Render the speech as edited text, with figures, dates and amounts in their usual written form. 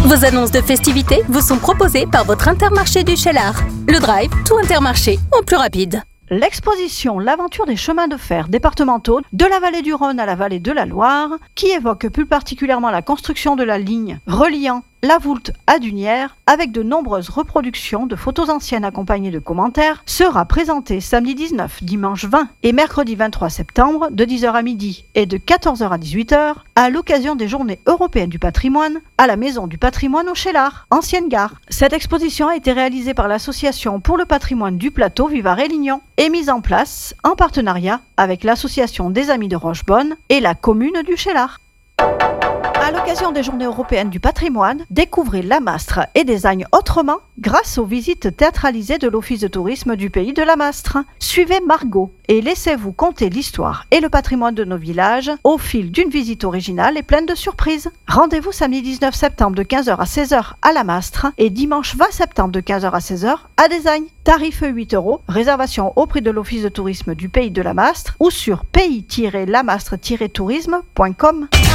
Vos annonces de festivités vous sont proposées par votre Intermarché du Cheylard. Le Drive, tout Intermarché, en plus rapide. L'exposition L'aventure des chemins de fer départementaux de la vallée du Rhône à la vallée de la Loire, qui évoque plus particulièrement la construction de la ligne reliant la Voulte à Dunières, avec de nombreuses reproductions de photos anciennes accompagnées de commentaires, sera présentée samedi 19, dimanche 20 et mercredi 23 septembre de 10h à midi et de 14h à 18h à l'occasion des Journées européennes du patrimoine à la Maison du patrimoine au Cheylard, ancienne gare. Cette exposition a été réalisée par l'Association pour le patrimoine du plateau Vivarais-Lignon et mise en place en partenariat avec l'Association des Amis de Rochebonne et la commune du Cheylard. À l'occasion des Journées européennes du patrimoine, découvrez la Mastre et Design autrement grâce aux visites théâtralisées de l'Office de tourisme du pays de la Mastre. Suivez Margot et laissez-vous conter l'histoire et le patrimoine de nos villages au fil d'une visite originale et pleine de surprises. Rendez-vous samedi 19 septembre de 15h à 16h à la Mastre et dimanche 20 septembre de 15h à 16h à Design. Tarif 8 €, réservation au prix de l'Office de tourisme du pays de la Mastre ou sur pays-lamastre-tourisme.com.